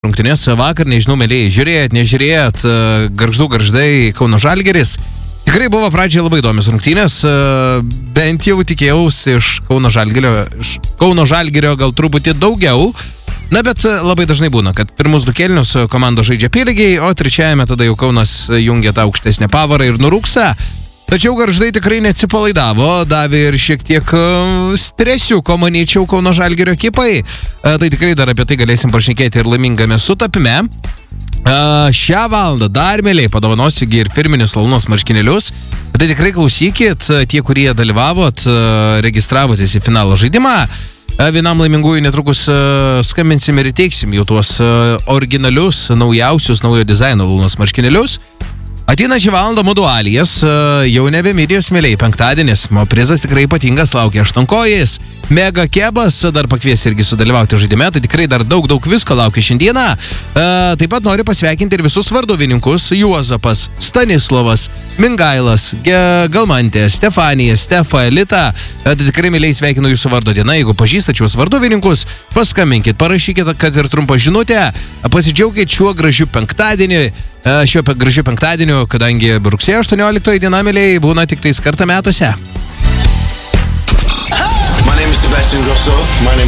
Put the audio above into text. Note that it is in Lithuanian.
rungtynės vakar, nežinau, mėlyje, žiūrėjot, nežiūrėjot, Gargždai, Kauno Žalgiris. Tikrai buvo pradžioje labai įdomios rungtynės, bent jau tikėjausi iš Kauno Žalgirio gal truputį daugiau. Na, bet labai dažnai būna, kad pirmus 2 kėlinius komandos žaidžia apylygiai, o trečiajame tada jau Kaunas jungia tą aukštesnę pavarą ir nurūksta. Tačiau Gargždai tikrai neatsipalaidavo, davė ir šiek tiek stresiuko, manyčiau, Kauno Žalgirio ekipai. Tai tikrai dar apie tai galėsim pašnekėti ir laimingame sutapime. Šią valandą dar mėliai padovanosiu ir firminius Lalunos marškinėlius. Tai tikrai klausykit, tie, kurie dalyvavot, registravotės į finalo žaidimą. Vienam laimingųjų netrukus skambinsim ir įteiksim jau tuos originalius, naujausius, naujo dizaino Lalunos marškinėlius. Ateina šį valandą Modualijas, jau nebe Midijos mėliai, penktadienis, o prizas tikrai ypatingas laukia aštuonkojis. Mega kebas dar pakvies irgi sudalyvauti žaidime, tai tikrai dar daug visko laukia šiandieną. Taip pat noriu pasveikinti ir visus varduvininkus: Juozapas, Stanislovas, Mingailas, Galmantė, Stefanija, Stefa, Elita. Tai tikrai mėliai sveikinu jūsų vardo dieną. Jeigu pažįstate šiuos varduvininkus, paskambinkit, parašykit, kad ir trumpą žinutę, pasidžiaugit šiuo gražiu penktadieniu, kadangi rugsėjo 18 diena, mėliai, būna tik tais kartą metuose. My name is Sebastian Grosso. My name